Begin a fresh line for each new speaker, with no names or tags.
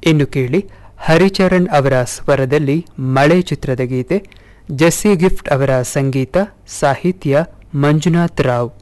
ಇನ್ನು ಕೇಳಿ ಹರಿಚರಣ್ ಅವರ ಸ್ವರದಲ್ಲಿ ಮಳೆ ಚಿತ್ರದ ಗೀತೆ. ಜೆಸ್ಸಿ ಗಿಫ್ಟ್ ಅವರ ಸಂಗೀತ, ಸಾಹಿತ್ಯ ಮಂಜುನಾಥ್ ರಾವ್.